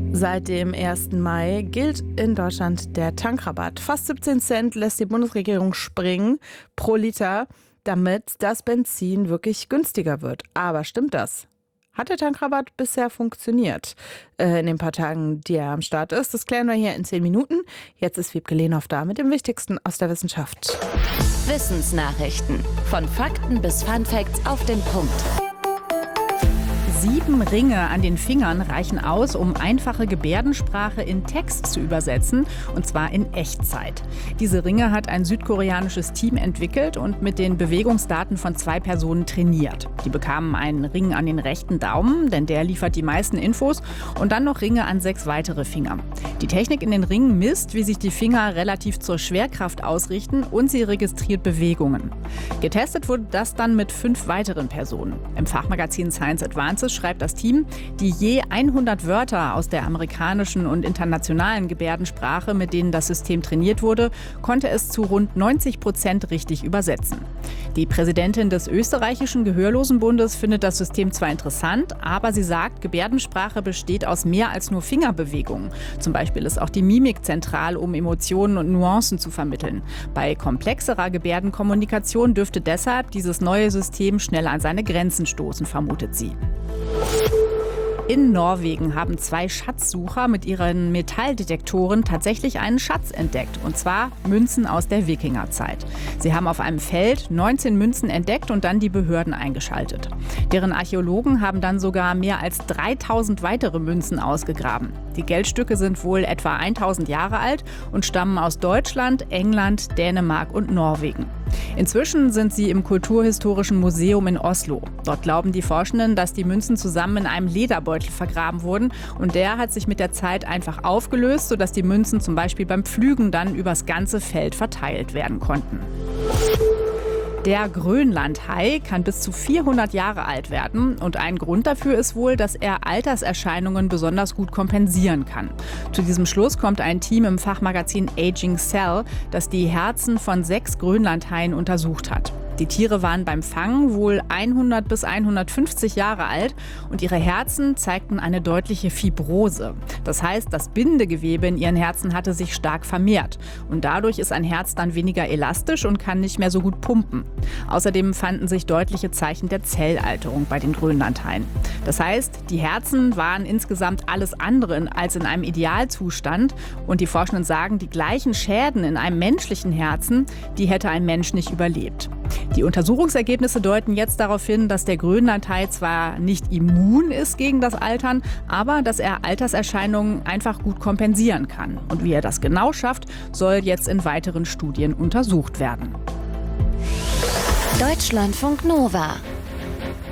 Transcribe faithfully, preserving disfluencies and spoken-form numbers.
Seit dem ersten Mai gilt in Deutschland der Tankrabatt. Fast siebzehn Cent lässt die Bundesregierung springen pro Liter, damit das Benzin wirklich günstiger wird. Aber stimmt das? Hat der Tankrabatt bisher funktioniert äh, in den paar Tagen, die er am Start ist? Das klären wir hier in zehn Minuten. Jetzt ist Wiebke Lehnhoff da mit dem Wichtigsten aus der Wissenschaft. Wissensnachrichten. Von Fakten bis Funfacts auf den Punkt. Sieben Ringe an den Fingern reichen aus, um einfache Gebärdensprache in Text zu übersetzen, und zwar in Echtzeit. Diese Ringe hat ein südkoreanisches Team entwickelt und mit den Bewegungsdaten von zwei Personen trainiert. Die bekamen einen Ring an den rechten Daumen, denn der liefert die meisten Infos, und dann noch Ringe an sechs weitere Finger. Die Technik in den Ringen misst, wie sich die Finger relativ zur Schwerkraft ausrichten, und sie registriert Bewegungen. Getestet wurde das dann mit fünf weiteren Personen. Im Fachmagazin Science Advances schreibt das Team, die je hundert Wörter aus der amerikanischen und internationalen Gebärdensprache, mit denen das System trainiert wurde, konnte es zu rund neunzig Prozent richtig übersetzen. Die Präsidentin des österreichischen Gehörlosenbundes findet das System zwar interessant, aber sie sagt, Gebärdensprache besteht aus mehr als nur Fingerbewegungen. Zum Beispiel ist auch die Mimik zentral, um Emotionen und Nuancen zu vermitteln. Bei komplexerer Gebärdenkommunikation dürfte deshalb dieses neue System schnell an seine Grenzen stoßen, vermutet sie. In Norwegen haben zwei Schatzsucher mit ihren Metalldetektoren tatsächlich einen Schatz entdeckt, und zwar Münzen aus der Wikingerzeit. Sie haben auf einem Feld neunzehn Münzen entdeckt und dann die Behörden eingeschaltet. Deren Archäologen haben dann sogar mehr als dreitausend weitere Münzen ausgegraben. Die Geldstücke sind wohl etwa tausend Jahre alt und stammen aus Deutschland, England, Dänemark und Norwegen. Inzwischen sind sie im Kulturhistorischen Museum in Oslo. Dort glauben die Forschenden, dass die Münzen zusammen in einem Lederbeutel vergraben wurden, und der hat sich mit der Zeit einfach aufgelöst, sodass die Münzen zum Beispiel beim Pflügen dann übers ganze Feld verteilt werden konnten. Der Grönlandhai kann bis zu vierhundert Jahre alt werden, und ein Grund dafür ist wohl, dass er Alterserscheinungen besonders gut kompensieren kann. Zu diesem Schluss kommt ein Team im Fachmagazin Aging Cell, das die Herzen von sechs Grönlandhaien untersucht hat. Die Tiere waren beim Fangen wohl hundert bis hundertfünfzig Jahre alt, und ihre Herzen zeigten eine deutliche Fibrose. Das heißt, das Bindegewebe in ihren Herzen hatte sich stark vermehrt, und dadurch ist ein Herz dann weniger elastisch und kann nicht mehr so gut pumpen. Außerdem fanden sich deutliche Zeichen der Zellalterung bei den Grönlandhaien. Das heißt, die Herzen waren insgesamt alles andere als in einem Idealzustand, und die Forschenden sagen, die gleichen Schäden in einem menschlichen Herzen, die hätte ein Mensch nicht überlebt. Die Untersuchungsergebnisse deuten jetzt darauf hin, dass der Grönlandhai zwar nicht immun ist gegen das Altern, aber dass er Alterserscheinungen einfach gut kompensieren kann. Und wie er das genau schafft, soll jetzt in weiteren Studien untersucht werden. Deutschlandfunk Nova.